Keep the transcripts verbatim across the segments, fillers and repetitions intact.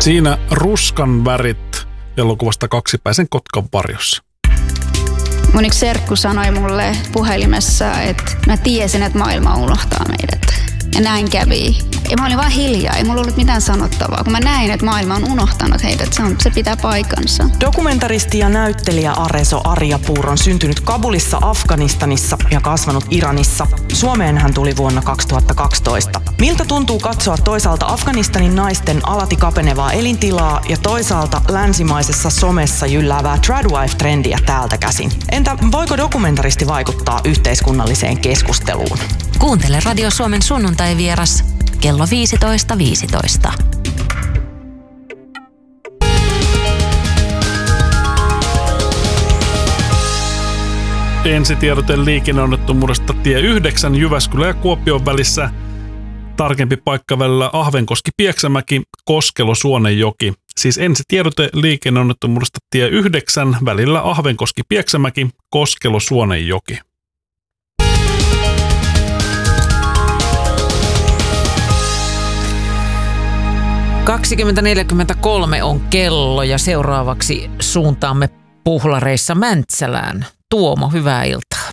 Siinä Ruskan värit elokuvasta Kaksipäisen kotkan varjossa. Mun yksi serkku sanoi mulle puhelimessa, että mä tiesin, että maailma unohtaa meidät. Ja näin kävi. Ja mä olin vaan hiljaa, ei mulla ollut mitään sanottavaa, kun mä näin, että maailma on unohtanut heidät. Se, on, se pitää paikkansa. Dokumentaristi ja näyttelijä Areso Arjapur on syntynyt Kabulissa Afganistanissa ja kasvanut Iranissa. Suomeen hän tuli vuonna kaksituhattakaksitoista. Miltä tuntuu katsoa toisaalta Afganistanin naisten alati kapenevaa elintilaa ja toisaalta länsimaisessa somessa jylläävää tradwife-trendiä täältä käsin? Entä voiko dokumentaristi vaikuttaa yhteiskunnalliseen keskusteluun? Kuuntele Radio Suomen sunnuntai-vieras kello viisitoista viisitoista. Ensitiedote liikenneonnettomuudesta tie yhdeksän Jyväskylän ja Kuopion välissä. Tarkempi paikka välillä Ahvenkoski-Pieksämäki, Koskelo-Suonenjoki. Siis ensitiedote liikenneonnettomuudesta tie yhdeksän välillä Ahvenkoski-Pieksämäki, Koskelo-Suonenjoki. kaksikymmentä neljäkymmentäkolme on kello ja seuraavaksi suuntaamme Puhlareissa Mäntsälään. Tuomo, hyvää iltaa.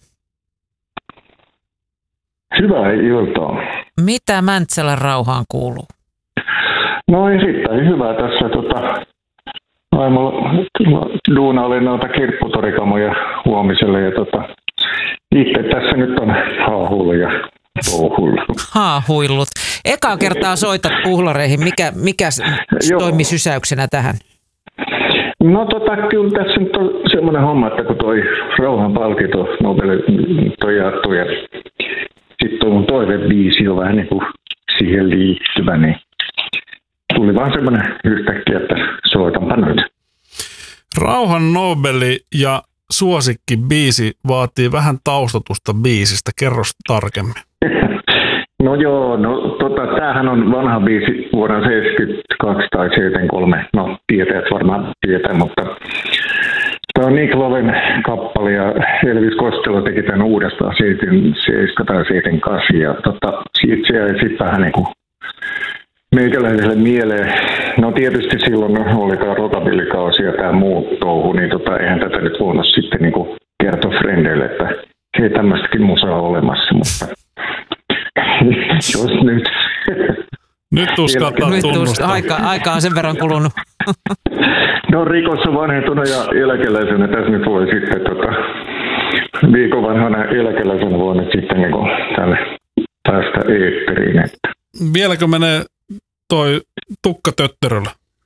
Hyvää iltaa. Mitä Mäntsälän rauhaan kuuluu? No erittäin hyvää tässä. Tota, aamulla duunailin noita kirpputorikamoja huomiselle ja tota, itse tässä nyt on haahuillut ja touhullut. Haahuillut. Ekaa kertaa soitat Puhlareihin. Mikä, mikä toimi sysäyksenä tähän? No tota, kyllä tässä nyt on semmoinen homma, että kun toi rauhan palkinto Nobelin toi jaettu ja sitten toi mun toivebiisi on vähän niin kuin siihen liittyvä, niin tuli vaan semmoinen yhtäkkiä, että soitanpa nyt. Rauhan Nobeli ja suosikkibiisi vaatii vähän taustatusta biisistä. Kerro tarkemmin. No joo, no tota, tämähän on vanha biisi vuonna seitsemänkymmentäkaksi tai seitsemänkymmentäkolme. No tietäjät varmaan tietää, mutta tämä on Nick Loven kappale ja Elvis Costello teki tämän uudestaan seitsemänkymmentäseitsemän tai seitsemänkymmentäkahdeksan. Ja tota, siitä se jäi sitten vähän niin kuin meikäläiselle mieleen. No tietysti silloin oli tämä rockabilly-kausi ja tämä muu touhu, niin tota, eihän tätä nyt voinut sitten niin kuin kertoa frendeille, että ei tämmöistäkin musaa olemassa, mutta jos nyt. Nyt uskaltaa tunnustaa. Aika, aika on sen verran kulunut. No rikossa vanhentunut ja eläkeläisenä tässä nyt voi sitten tota, viikon vanhana eläkeläisenä voi nyt sitten niin kuin tänne päästä eetteriin. Että. Vieläkö menee toi tukka töttöröllä?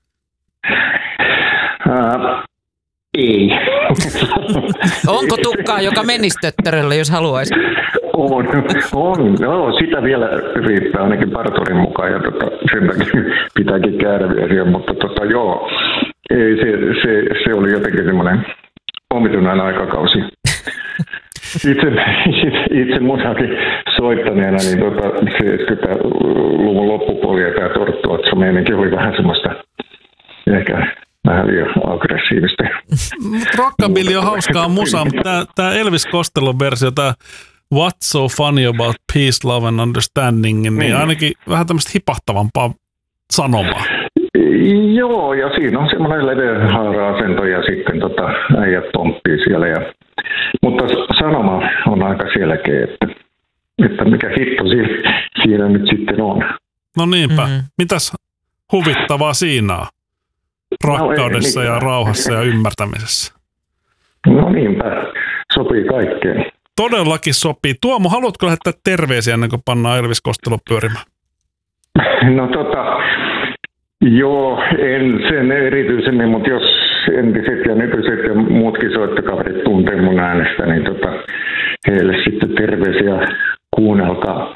Ää, ei. Onko tukkaa, joka menisi töttöröllä, jos haluaisi? On, on. No, sitä vielä riittää ainakin parturin mukaan ja tota, sen takia pitääkin käydä vielä, mutta tota, joo, ei, se, se, se oli jotenkin semmoinen omituinen aikakausi. Itse, itse musakin soittaneena, niin tota, seitsemänkymmentäluvun loppupuoli ja tämä Torttuotso meininki oli vähän semmoista ehkä vähän liian aggressiivista. Rockabilly on hauskaa musaa, mutta tämä Elvis Costellon versio, tämä What's so funny about peace, love and understanding, niin mm. ainakin vähän tämmöistä hipahtavampaa sanomaa. Joo, ja siinä on semmoinen leveä haara-asento ja sitten tota, äijät pomppii siellä. Ja, mutta sanoma on aika selkeä, että, että mikä hitto siinä, siinä nyt sitten on. No niinpä. Mm-hmm. Mitäs huvittavaa siinä on? Rakkaudessa no, ja rauhassa ja ymmärtämisessä. No niinpä, sopii kaikkeen. Todellakin sopii. Tuomo, haluatko lähettää terveisiä ennen kuin pannaan Elvis Costello pyörimään? No tota, joo, en sen erityisemmin, mutta jos entiset ja nykyiset ja muutkin soittokaverit tuntee mun äänestä, niin tota, heille sitten terveisiä, kuunnelkaa.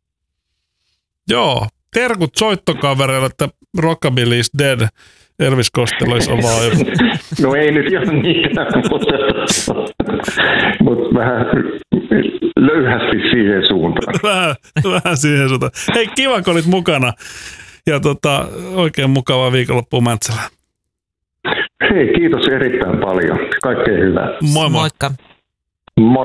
Joo, terkut soittokavereille, että Rockabilly is dead. Elvis Costello is alive. No ei nyt ihan mitään, mutta, mutta vähän löyhästi siihen suuntaan. Vähän, vähän siihen suuntaan. Hei, kiva kun olit mukana ja tota, oikein mukavaa viikonloppua Mäntsälään. Hei, kiitos erittäin paljon. Kaikkea hyvää. Moi moi. Moikka. Moi.